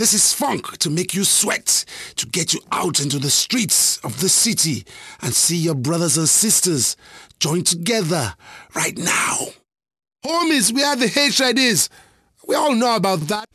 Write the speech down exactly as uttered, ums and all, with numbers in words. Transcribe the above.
This is funk to make you sweat, to get you out into the streets of the city and see your brothers and sisters join together right now. Homies, we are the H I Ds. We all know about that.